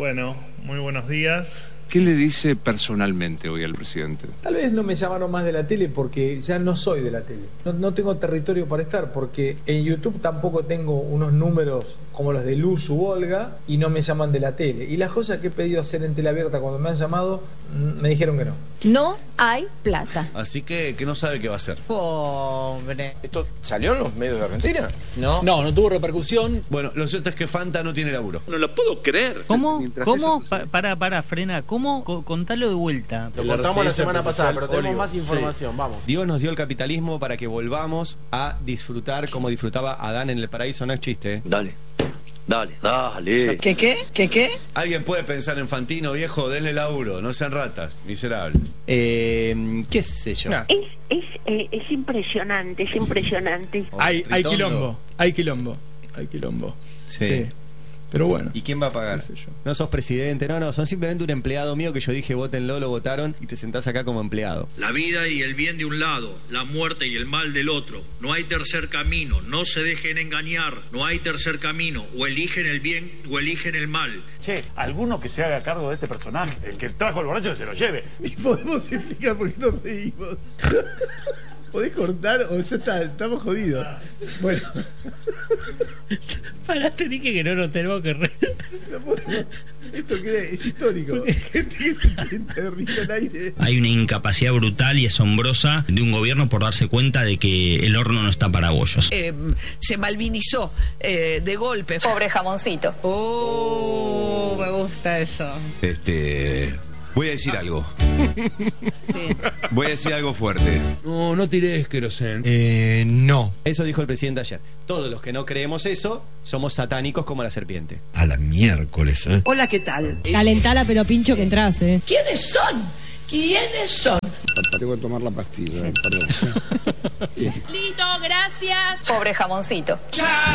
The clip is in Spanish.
Bueno, muy buenos días. ¿Qué le dice personalmente hoy al presidente? Tal vez no me llamaron más de la tele porque ya no soy de la tele. No tengo territorio para estar porque en YouTube tampoco tengo unos números como los de Luz u Olga y no me llaman de la tele. Y las cosas que he pedido hacer en tele abierta cuando me han llamado, me dijeron que no. No hay plata. Así que no sabe qué va a hacer. Pobre. ¿Esto salió en los medios de Argentina? No tuvo repercusión. Bueno, lo cierto es que Fanta no tiene laburo. No lo puedo creer. ¿Cómo? Para, frena. ¿Cómo? Contalo de vuelta. Lo contamos la semana pasada, pero tenemos más información, vamos. Dios nos dio el capitalismo para que volvamos a disfrutar como disfrutaba Adán en el paraíso, no es chiste. Dale. ¿Qué? ¿Alguien puede pensar en Fantino, viejo? Denle laburo, no sean ratas, miserables. ¿Qué sé yo? No. Es impresionante, es impresionante. Hay quilombo. Sí. Pero bueno. ¿Y quién va a pagar? No sos presidente, no, son simplemente un empleado mío que yo dije votenlo, lo votaron y te sentás acá como empleado. La vida y el bien de un lado, la muerte y el mal del otro. No hay tercer camino, no se dejen engañar, no hay tercer camino, o eligen el bien o eligen el mal. Che, alguno que se haga cargo de este personaje, el que trajo el borracho se lo lleve. Y podemos explicar por qué nos reímos. ¿Podés cortar o ya está? Estamos jodidos. Bueno. Para, te dije que no nos tenemos que reír. Esto es histórico. Gente que se sienta de risa al aire. Hay una incapacidad brutal y asombrosa de un gobierno por darse cuenta de que el horno no está para bollos. Se malvinizó de golpe. Pobre jamoncito. Me gusta eso. Voy a decir algo. Sí. Voy a decir algo fuerte. No tiré querosén. No. Eso dijo el presidente ayer. Todos los que no creemos eso somos satánicos como la serpiente. A la miércoles, Hola, ¿qué tal? Calentala, pero pincho que entras, ¿Quiénes son? Tengo que tomar la pastilla, perdón. Listo, gracias. Pobre jamoncito.